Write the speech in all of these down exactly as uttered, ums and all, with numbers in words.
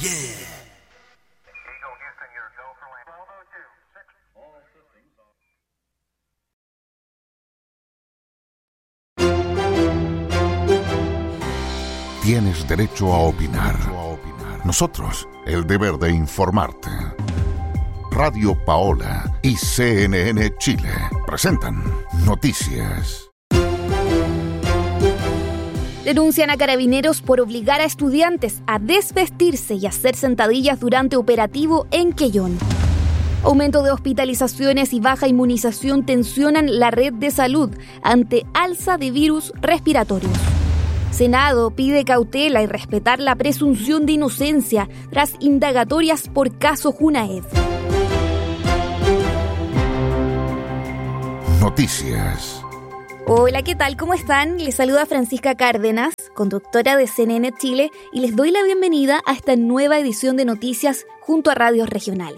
yeah. Tienes derecho a opinar. Nosotros, el deber de informarte. Radio Paola y C N N Chile presentan Noticias. Denuncian a carabineros por obligar a estudiantes a desvestirse y hacer sentadillas durante operativo en Quellón. Aumento de hospitalizaciones y baja inmunización tensionan la red de salud ante alza de virus respiratorios. Senado pide cautela y respetar la presunción de inocencia tras indagatorias por caso Junaed. Noticias. Hola, ¿qué tal? ¿Cómo están? Les saluda Francisca Cárdenas, conductora de C N N Chile, y les doy la bienvenida a esta nueva edición de Noticias junto a radios regionales.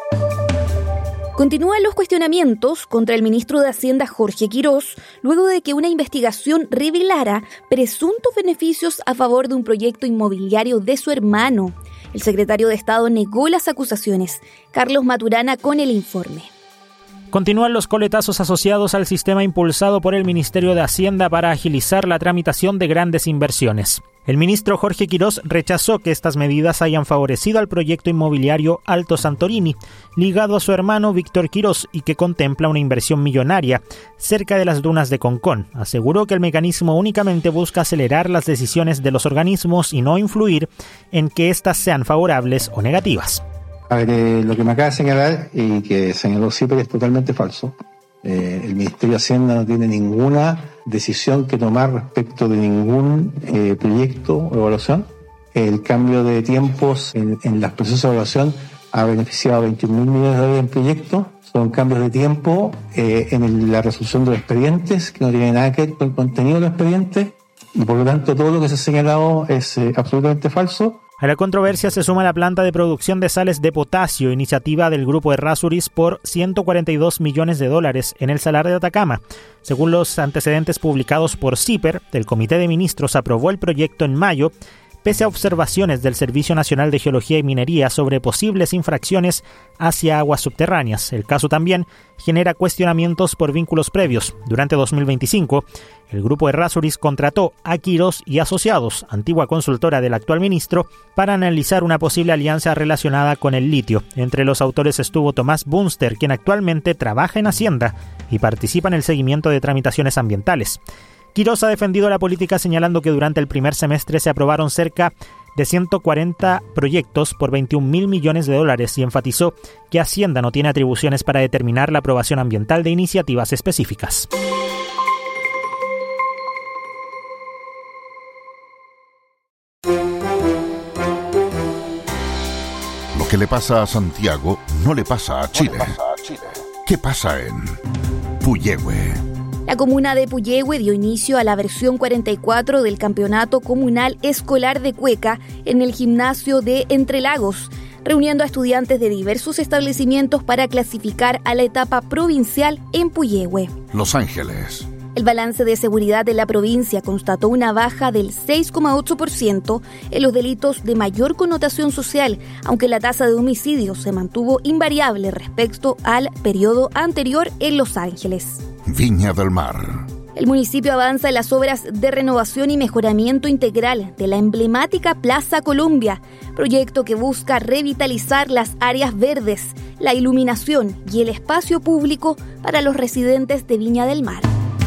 Continúan los cuestionamientos contra el ministro de Hacienda Jorge Quirós, luego de que una investigación revelara presuntos beneficios a favor de un proyecto inmobiliario de su hermano. El secretario de Estado negó las acusaciones. Carlos Maturana con el informe. Continúan los coletazos asociados al sistema impulsado por el Ministerio de Hacienda para agilizar la tramitación de grandes inversiones. El ministro Jorge Quirós rechazó que estas medidas hayan favorecido al proyecto inmobiliario Alto Santorini, ligado a su hermano Víctor Quirós y que contempla una inversión millonaria cerca de las dunas de Concón. Aseguró que el mecanismo únicamente busca acelerar las decisiones de los organismos y no influir en que éstas sean favorables o negativas. A ver, eh, lo que me acaba de señalar y que señaló Zipper es totalmente falso. Eh, el Ministerio de Hacienda no tiene ninguna decisión que tomar respecto de ningún eh, proyecto o evaluación. El cambio de tiempos en, en los procesos de evaluación ha beneficiado a veintiún mil millones de dólares en proyectos. Son cambios de tiempo eh, en el, la resolución de los expedientes que no tienen nada que ver con el contenido de los expedientes y por lo tanto todo lo que se ha señalado es eh, absolutamente falso. A la controversia se suma la planta de producción de sales de potasio, iniciativa del grupo Errázuriz por ciento cuarenta y dos millones de dólares en el Salar de Atacama. Según los antecedentes publicados por Zipper, el Comité de Ministros aprobó el proyecto en mayo, pese a observaciones del Servicio Nacional de Geología y Minería sobre posibles infracciones hacia aguas subterráneas. El caso también genera cuestionamientos por vínculos previos. Durante dos mil veinticinco, el grupo Errázuriz contrató a Quirós y Asociados, antigua consultora del actual ministro, para analizar una posible alianza relacionada con el litio. Entre los autores estuvo Tomás Bunster, quien actualmente trabaja en Hacienda y participa en el seguimiento de tramitaciones ambientales. Quirós ha defendido la política señalando que durante el primer semestre se aprobaron cerca de ciento cuarenta proyectos por veintiún mil millones de dólares y enfatizó que Hacienda no tiene atribuciones para determinar la aprobación ambiental de iniciativas específicas. Lo que le pasa a Santiago no le pasa a Chile. ¿Qué pasa en Puyehue? La comuna de Puyehue dio inicio a la versión cuarenta y cuatro del Campeonato Comunal Escolar de Cueca en el gimnasio de Entre Lagos, reuniendo a estudiantes de diversos establecimientos para clasificar a la etapa provincial en Puyehue. Los Ángeles. El balance de seguridad de la provincia constató una baja del seis coma ocho por ciento en los delitos de mayor connotación social, aunque la tasa de homicidios se mantuvo invariable respecto al periodo anterior en Los Ángeles. Viña del Mar. El municipio avanza en las obras de renovación y mejoramiento integral de la emblemática Plaza Colombia, proyecto que busca revitalizar las áreas verdes, la iluminación y el espacio público para los residentes de Viña del Mar.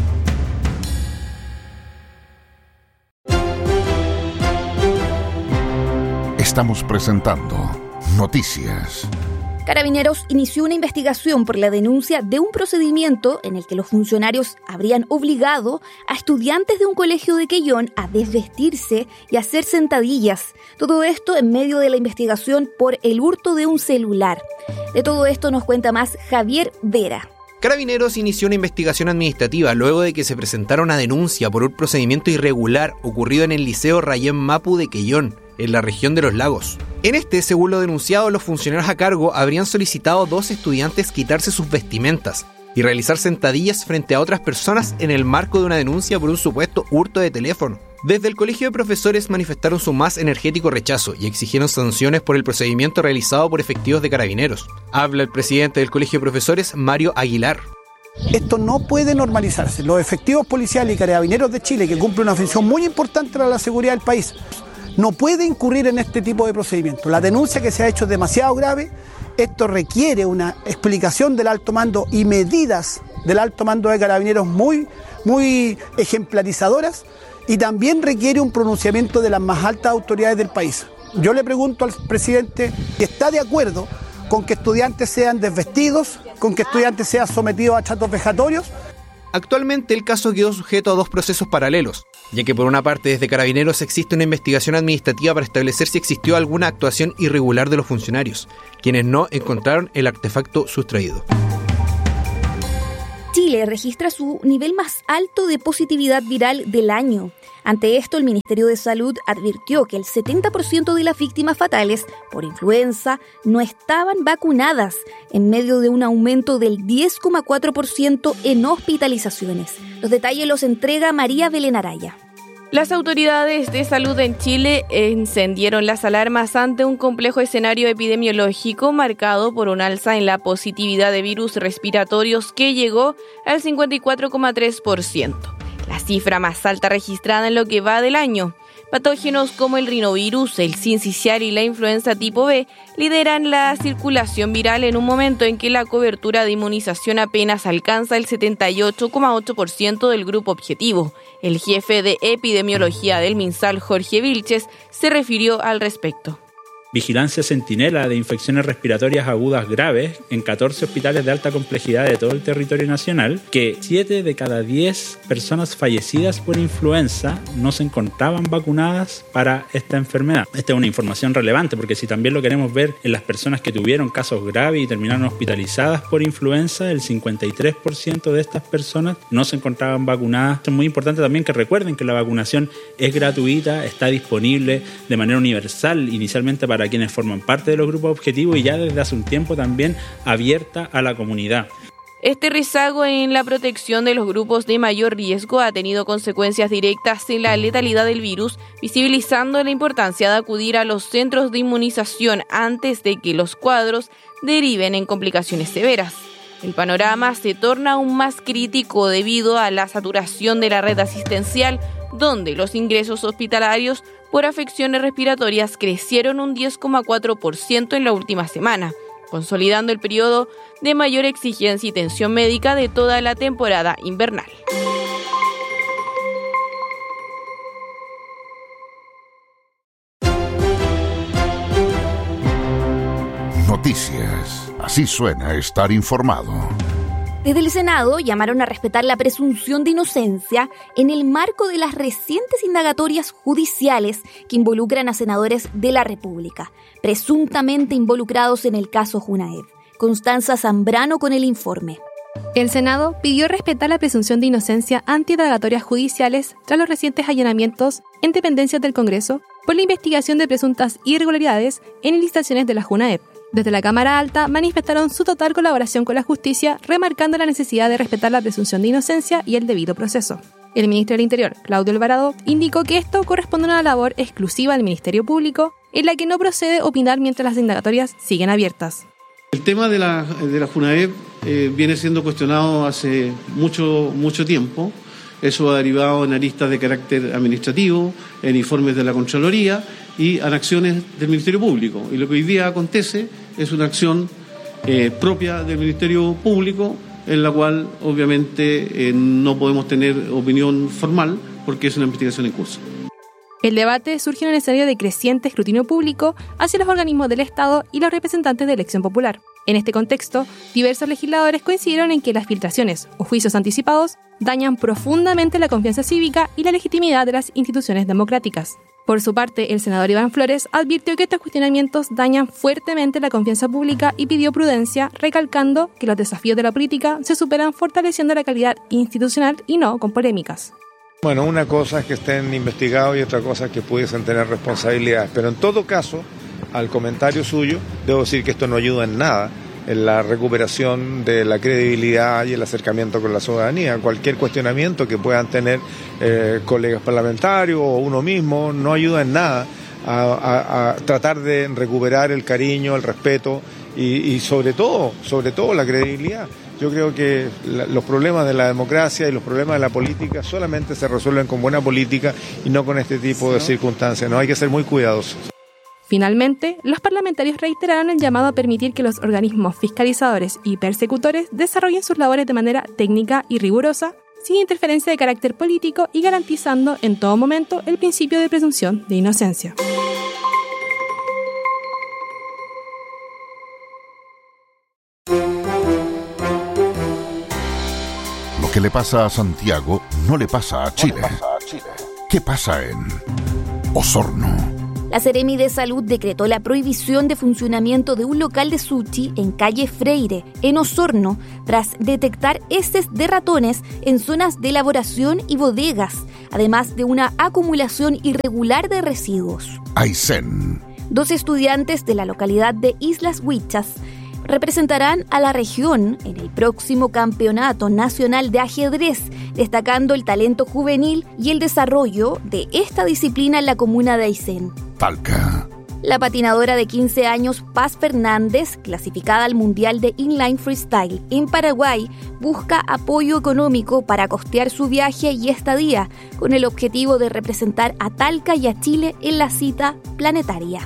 Estamos presentando Noticias. Carabineros inició una investigación por la denuncia de un procedimiento en el que los funcionarios habrían obligado a estudiantes de un colegio de Quellón a desvestirse y hacer sentadillas. Todo esto en medio de la investigación por el hurto de un celular. De todo esto nos cuenta más Javier Vera. Carabineros inició una investigación administrativa luego de que se presentara una denuncia por un procedimiento irregular ocurrido en el Liceo Rayén Mapu de Quellón, en la región de Los Lagos. En este, según lo denunciado, los funcionarios a cargo habrían solicitado a dos estudiantes quitarse sus vestimentas y realizar sentadillas frente a otras personas en el marco de una denuncia por un supuesto hurto de teléfono. Desde el Colegio de Profesores manifestaron su más energético rechazo y exigieron sanciones por el procedimiento realizado por efectivos de Carabineros. Habla el presidente del Colegio de Profesores, Mario Aguilar. Esto no puede normalizarse. Los efectivos policiales y carabineros de Chile, que cumplen una función muy importante para la seguridad del país, no puede incurrir en este tipo de procedimientos. La denuncia que se ha hecho es demasiado grave. Esto requiere una explicación del alto mando y medidas del alto mando de Carabineros muy, muy ejemplarizadoras, y también requiere un pronunciamiento de las más altas autoridades del país. Yo le pregunto al presidente si está de acuerdo con que estudiantes sean desvestidos, con que estudiantes sean sometidos a tratos vejatorios. Actualmente el caso quedó sujeto a dos procesos paralelos, ya que por una parte desde Carabineros existe una investigación administrativa para establecer si existió alguna actuación irregular de los funcionarios, quienes no encontraron el artefacto sustraído. Chile registra su nivel más alto de positividad viral del año. Ante esto, el Ministerio de Salud advirtió que el setenta por ciento de las víctimas fatales por influenza no estaban vacunadas, en medio de un aumento del diez coma cuatro por ciento en hospitalizaciones. Los detalles los entrega María Belén Araya. Las autoridades de salud en Chile encendieron las alarmas ante un complejo escenario epidemiológico marcado por un alza en la positividad de virus respiratorios que llegó al cincuenta y cuatro coma tres por ciento, la cifra más alta registrada en lo que va del año. Patógenos como el rinovirus, el sincicial y la influenza tipo B lideran la circulación viral en un momento en que la cobertura de inmunización apenas alcanza el setenta y ocho coma ocho por ciento del grupo objetivo. El jefe de epidemiología del MinSal, Jorge Vilches, se refirió al respecto. Vigilancia centinela de infecciones respiratorias agudas graves en catorce hospitales de alta complejidad de todo el territorio nacional, que siete de cada diez personas fallecidas por influenza no se encontraban vacunadas para esta enfermedad. Esta es una información relevante porque si también lo queremos ver en las personas que tuvieron casos graves y terminaron hospitalizadas por influenza, el cincuenta y tres por ciento de estas personas no se encontraban vacunadas. Es muy importante también que recuerden que la vacunación es gratuita, está disponible de manera universal inicialmente para quienes forman parte de los grupos objetivos y ya desde hace un tiempo también abierta a la comunidad. Este rezago en la protección de los grupos de mayor riesgo ha tenido consecuencias directas en la letalidad del virus, visibilizando la importancia de acudir a los centros de inmunización antes de que los cuadros deriven en complicaciones severas. El panorama se torna aún más crítico debido a la saturación de la red asistencial, donde los ingresos hospitalarios por afecciones respiratorias crecieron un diez coma cuatro por ciento en la última semana, consolidando el periodo de mayor exigencia y tensión médica de toda la temporada invernal. Noticias. Así suena estar informado. Desde el Senado llamaron a respetar la presunción de inocencia en el marco de las recientes indagatorias judiciales que involucran a senadores de la República, presuntamente involucrados en el caso Junaed. Constanza Zambrano con el informe. El Senado pidió respetar la presunción de inocencia ante indagatorias judiciales tras los recientes allanamientos en dependencias del Congreso por la investigación de presuntas irregularidades en licitaciones de la Junaed. Desde la Cámara Alta manifestaron su total colaboración con la justicia, remarcando la necesidad de respetar la presunción de inocencia y el debido proceso. El ministro del Interior, Claudio Alvarado, indicó que esto corresponde a una labor exclusiva del Ministerio Público, en la que no procede opinar mientras las indagatorias siguen abiertas. El tema de la, de la Junaed eh, viene siendo cuestionado hace mucho, mucho tiempo. Eso ha derivado en aristas de carácter administrativo, en informes de la Contraloría y en acciones del Ministerio Público. Y lo que hoy día acontece es una acción eh, propia del Ministerio Público, en la cual obviamente eh, no podemos tener opinión formal porque es una investigación en curso. El debate surge en un escenario de creciente escrutinio público hacia los organismos del Estado y los representantes de elección popular. En este contexto, diversos legisladores coincidieron en que las filtraciones o juicios anticipados dañan profundamente la confianza cívica y la legitimidad de las instituciones democráticas. Por su parte, el senador Iván Flores advirtió que estos cuestionamientos dañan fuertemente la confianza pública y pidió prudencia, recalcando que los desafíos de la política se superan fortaleciendo la calidad institucional y no con polémicas. Bueno, una cosa es que estén investigados y otra cosa es que pudiesen tener responsabilidades, pero en todo caso, al comentario suyo, debo decir que esto no ayuda en nada en la recuperación de la credibilidad y el acercamiento con la ciudadanía. Cualquier cuestionamiento que puedan tener eh, colegas parlamentarios o uno mismo no ayuda en nada a, a, a tratar de recuperar el cariño, el respeto y, y sobre todo, sobre todo la credibilidad. Yo creo que la, los problemas de la democracia y los problemas de la política solamente se resuelven con buena política y no con este tipo de circunstancias. No hay que ser muy cuidadosos. Finalmente, los parlamentarios reiteraron el llamado a permitir que los organismos fiscalizadores y persecutores desarrollen sus labores de manera técnica y rigurosa, sin interferencia de carácter político y garantizando en todo momento el principio de presunción de inocencia. Lo que le pasa a Santiago no le pasa a Chile. ¿Qué pasa en Osorno? La Seremi de Salud decretó la prohibición de funcionamiento de un local de sushi en calle Freire, en Osorno, tras detectar heces de ratones en zonas de elaboración y bodegas, además de una acumulación irregular de residuos. Aysén. Dos estudiantes de la localidad de Islas Huichas representarán a la región en el próximo Campeonato Nacional de Ajedrez, destacando el talento juvenil y el desarrollo de esta disciplina en la comuna de Aysén. Talca. La patinadora de quince años Paz Fernández, clasificada al Mundial de Inline Freestyle en Paraguay, busca apoyo económico para costear su viaje y estadía, con el objetivo de representar a Talca y a Chile en la cita planetaria.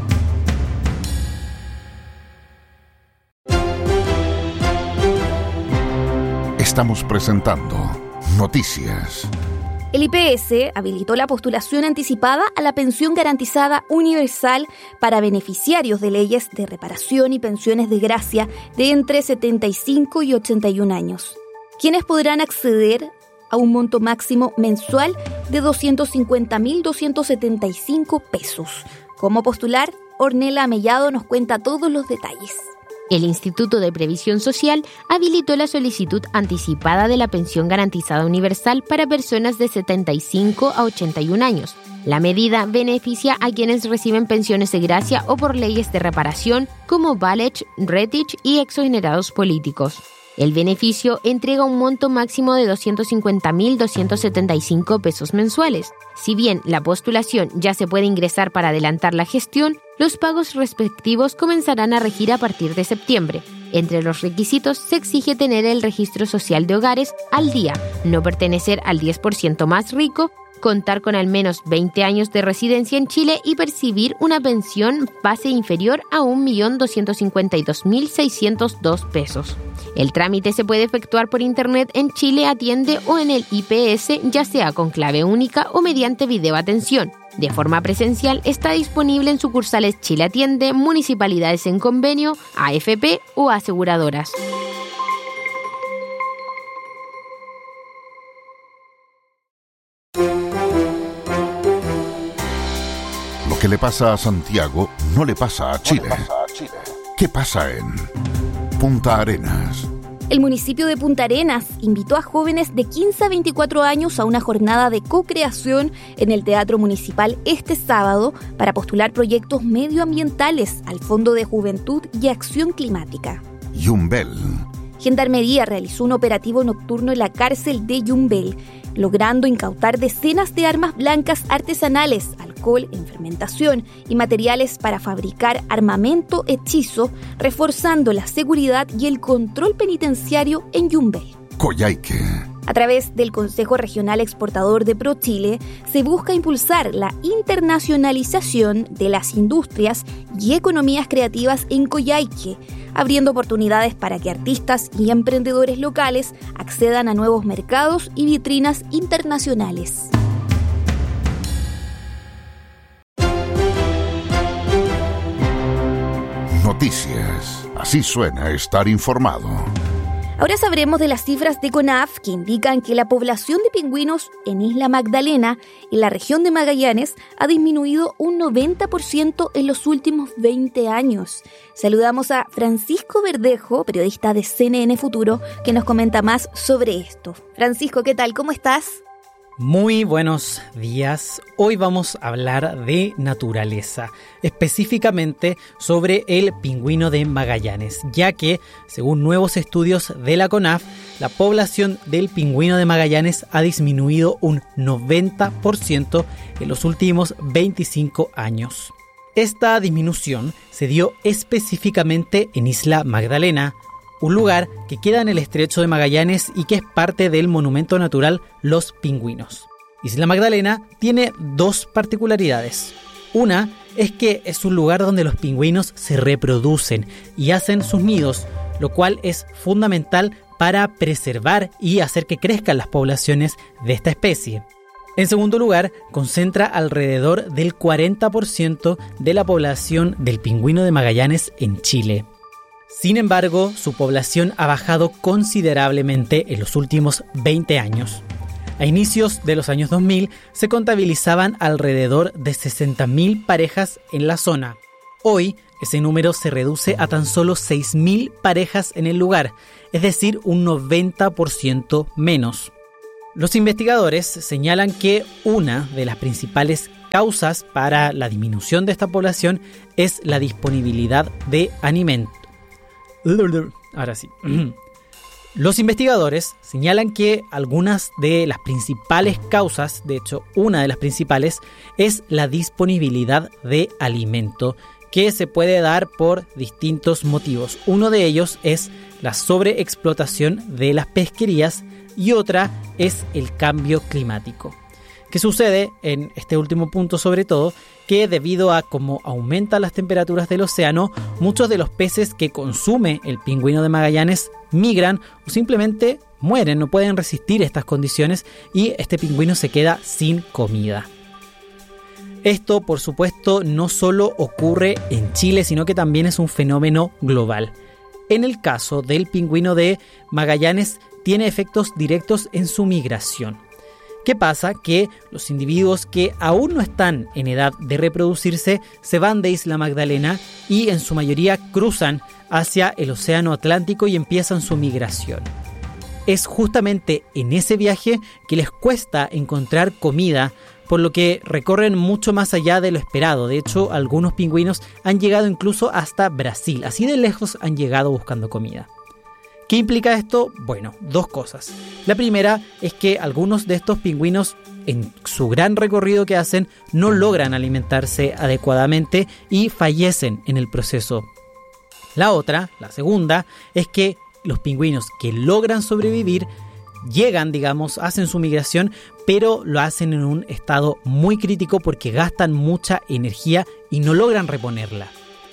Estamos presentando Noticias. El I P S habilitó la postulación anticipada a la pensión garantizada universal para beneficiarios de leyes de reparación y pensiones de gracia de entre setenta y cinco y ochenta y un años, quienes podrán acceder a un monto máximo mensual de doscientos cincuenta mil doscientos setenta y cinco pesos. ¿Cómo postular? Ornella Mellado nos cuenta todos los detalles. El Instituto de Previsión Social habilitó la solicitud anticipada de la pensión garantizada universal para personas de setenta y cinco a ochenta y un años. La medida beneficia a quienes reciben pensiones de gracia o por leyes de reparación como Valech, Retich y exonerados políticos. El beneficio entrega un monto máximo de doscientos cincuenta mil doscientos setenta y cinco pesos mensuales. Si bien la postulación ya se puede ingresar para adelantar la gestión, los pagos respectivos comenzarán a regir a partir de septiembre. Entre los requisitos se exige tener el registro social de hogares al día, no pertenecer al diez por ciento más rico, contar con al menos veinte años de residencia en Chile y percibir una pensión base inferior a un millón doscientos cincuenta y dos mil seiscientos dos pesos. El trámite se puede efectuar por internet en Chile Atiende o en el I P S, ya sea con clave única o mediante videoatención. De forma presencial está disponible en sucursales Chile Atiende, municipalidades en convenio, A F P o aseguradoras. Lo que le pasa a Santiago no le pasa a Chile. ¿Qué pasa en Punta Arenas? El municipio de Punta Arenas invitó a jóvenes de quince a veinticuatro años a una jornada de co-creación en el Teatro Municipal este sábado para postular proyectos medioambientales al Fondo de Juventud y Acción Climática. Yumbel. Gendarmería realizó un operativo nocturno en la cárcel de Yumbel, logrando incautar decenas de armas blancas artesanales, alcohol en fermentación y materiales para fabricar armamento hechizo, reforzando la seguridad y el control penitenciario en Yumbel. Coyhaique. A través del Consejo Regional Exportador de ProChile, se busca impulsar la internacionalización de las industrias y economías creativas en Coyhaique, abriendo oportunidades para que artistas y emprendedores locales accedan a nuevos mercados y vitrinas internacionales. Noticias. Así suena estar informado. Ahora sabremos de las cifras de CONAF que indican que la población de pingüinos en Isla Magdalena, en la región de Magallanes, ha disminuido un noventa por ciento en los últimos veinte años. Saludamos a Francisco Verdejo, periodista de C N N Futuro, que nos comenta más sobre esto. Francisco, ¿qué tal? ¿Cómo estás? Muy buenos días. Hoy vamos a hablar de naturaleza, específicamente sobre el pingüino de Magallanes, ya que, según nuevos estudios de la CONAF, la población del pingüino de Magallanes ha disminuido un noventa por ciento en los últimos veinticinco años. Esta disminución se dio específicamente en Isla Magdalena, un lugar que queda en el estrecho de Magallanes y que es parte del monumento natural Los Pingüinos. Isla Magdalena tiene dos particularidades. Una es que es un lugar donde los pingüinos se reproducen y hacen sus nidos, lo cual es fundamental para preservar y hacer que crezcan las poblaciones de esta especie. En segundo lugar, concentra alrededor del cuarenta por ciento de la población del pingüino de Magallanes en Chile. Sin embargo, su población ha bajado considerablemente en los últimos veinte años. A inicios de los años dos mil se contabilizaban alrededor de sesenta mil parejas en la zona. Hoy, ese número se reduce a tan solo seis mil parejas en el lugar, es decir, un noventa por ciento menos. Los investigadores señalan que una de las principales causas para la disminución de esta población es la disponibilidad de alimentos. Ahora sí. Los investigadores señalan que algunas de las principales causas, de hecho una de las principales, es la disponibilidad de alimento, que se puede dar por distintos motivos. Uno de ellos es la sobreexplotación de las pesquerías y otra es el cambio climático. ¿Qué sucede en este último punto sobre todo? Que debido a cómo aumentan las temperaturas del océano, muchos de los peces que consume el pingüino de Magallanes migran o simplemente mueren, no pueden resistir estas condiciones y este pingüino se queda sin comida. Esto, por supuesto, no solo ocurre en Chile, sino que también es un fenómeno global. En el caso del pingüino de Magallanes, tiene efectos directos en su migración. ¿Qué pasa? Que los individuos que aún no están en edad de reproducirse se van de Isla Magdalena y en su mayoría cruzan hacia el Océano Atlántico y empiezan su migración. Es justamente en ese viaje que les cuesta encontrar comida, por lo que recorren mucho más allá de lo esperado. De hecho, algunos pingüinos han llegado incluso hasta Brasil. Así de lejos han llegado buscando comida. ¿Qué implica esto? Bueno, dos cosas. La primera es que algunos de estos pingüinos, en su gran recorrido que hacen, no logran alimentarse adecuadamente y fallecen en el proceso. La otra, la segunda, es que los pingüinos que logran sobrevivir llegan, digamos, hacen su migración, pero lo hacen en un estado muy crítico porque gastan mucha energía y no logran reponerla.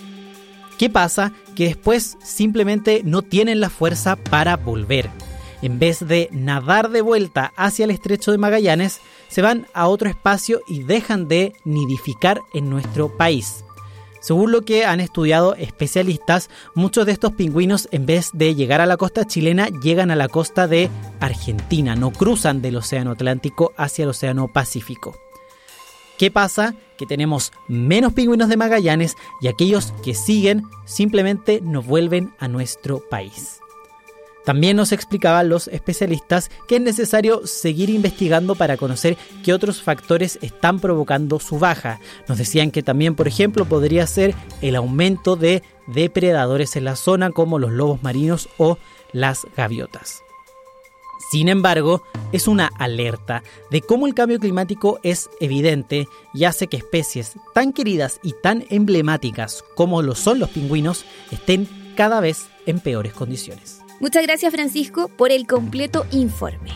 ¿Qué pasa? Que después simplemente no tienen la fuerza para volver. En vez de nadar de vuelta hacia el estrecho de Magallanes, se van a otro espacio y dejan de nidificar en nuestro país. Según lo que han estudiado especialistas, muchos de estos pingüinos, en vez de llegar a la costa chilena, llegan a la costa de Argentina, no cruzan del Océano Atlántico hacia el Océano Pacífico. ¿Qué pasa? Que tenemos menos pingüinos de Magallanes y aquellos que siguen simplemente no vuelven a nuestro país. También nos explicaban los especialistas que es necesario seguir investigando para conocer qué otros factores están provocando su baja. Nos decían que también, por ejemplo, podría ser el aumento de depredadores en la zona como los lobos marinos o las gaviotas. Sin embargo, es una alerta de cómo el cambio climático es evidente y hace que especies tan queridas y tan emblemáticas como lo son los pingüinos estén cada vez en peores condiciones. Muchas gracias, Francisco, por el completo informe.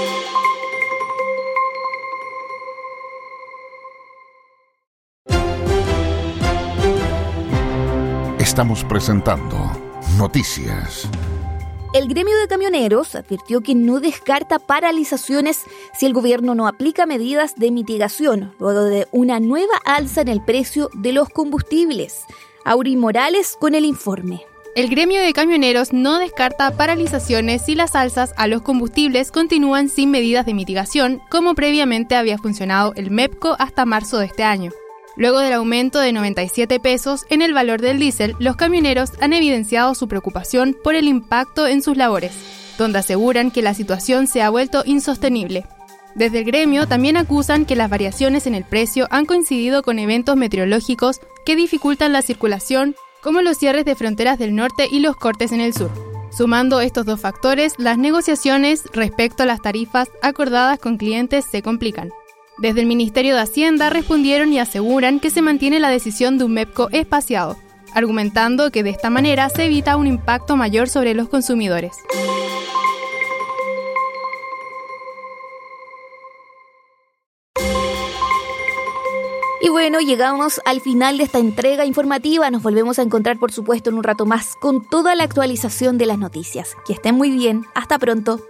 Estamos presentando Noticias. El gremio de camioneros advirtió que no descarta paralizaciones si el gobierno no aplica medidas de mitigación luego de una nueva alza en el precio de los combustibles. Auri Morales con el informe. El gremio de camioneros no descarta paralizaciones si las alzas a los combustibles continúan sin medidas de mitigación, como previamente había funcionado el MEPCO hasta marzo de este año. Luego del aumento de noventa y siete pesos en el valor del diésel, los camioneros han evidenciado su preocupación por el impacto en sus labores, donde aseguran que la situación se ha vuelto insostenible. Desde el gremio también acusan que las variaciones en el precio han coincidido con eventos meteorológicos que dificultan la circulación, como los cierres de fronteras del norte y los cortes en el sur. Sumando estos dos factores, las negociaciones respecto a las tarifas acordadas con clientes se complican. Desde el Ministerio de Hacienda respondieron y aseguran que se mantiene la decisión de un MEPCO espaciado, argumentando que de esta manera se evita un impacto mayor sobre los consumidores. Y bueno, llegamos al final de esta entrega informativa. Nos volvemos a encontrar, por supuesto, en un rato más con toda la actualización de las noticias. Que estén muy bien. Hasta pronto.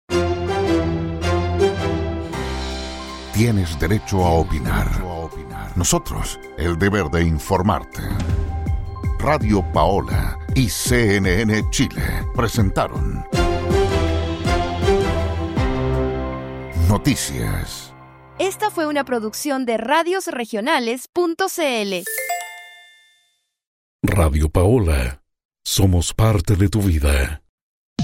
Tienes derecho a opinar. Nosotros, el deber de informarte. Radio Paola y C N N Chile presentaron Noticias. Esta fue una producción de radios regionales punto c l. Radio Paola. Somos parte de tu vida.